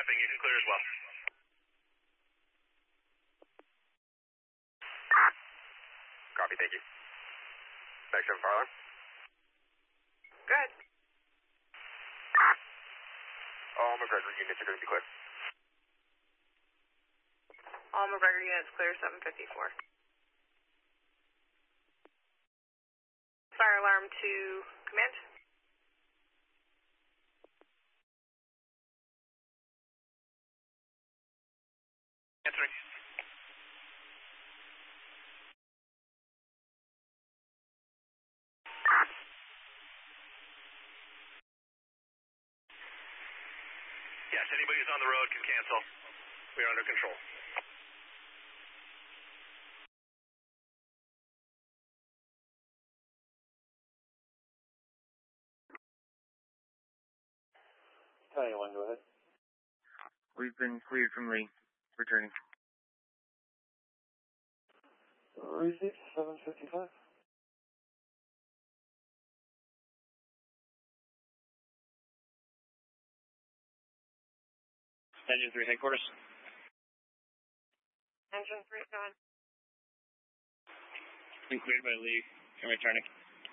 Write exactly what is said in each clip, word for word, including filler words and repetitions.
traffic, you can clear as well. Copy, thank you. Back seven fire alarm. Good. All McGregor units are going to be clear. All McGregor units clear, seven fifty-four. Fire alarm to command. Answering. Yes, anybody who's on the road can cancel. We are under control. twenty-one, go ahead. We've been cleared from Lee. Returning. Receipt seven fifty-five. Engine three headquarters. Engine three, go on. Been cleared by Lee and returning.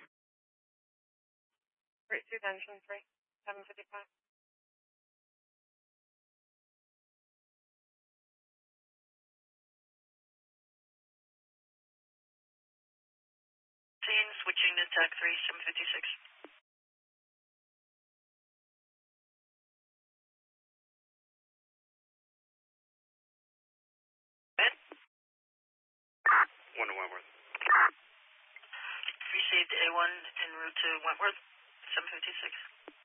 Receipt engine three, seven fifty-five. Switching to TAC three, seven fifty-six. Ed? One to Wentworth. Received A one en route to Wentworth, seven fifty-six.